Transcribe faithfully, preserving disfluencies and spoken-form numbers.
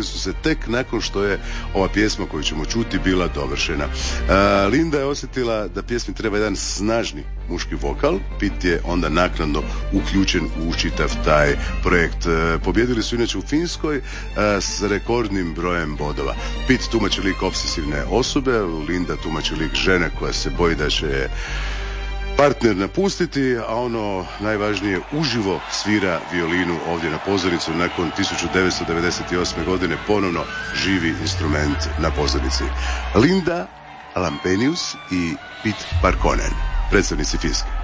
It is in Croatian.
su se tek nakon što je ova pjesma koju ćemo čuti bila dovršena. Uh, Linda je osjetila da pjesmi treba jedan snažni muški vokal. Pete je onda naknadno uključen u čitav taj projekt. Uh, pobjedili su inače u Finskoj uh, s rekordnim brojem bodova. Pete tumači lik obsesivne osobe, Linda tumači lik žene koja se boji da će partner napustiti, a ono najvažnije, uživo svira violinu ovdje na pozornicu. Nakon tisuću devetsto devedeset osme. godine ponovno živi instrument na pozornici. Linda Lampenius i Pete Parkkonen, predstavnici Finske.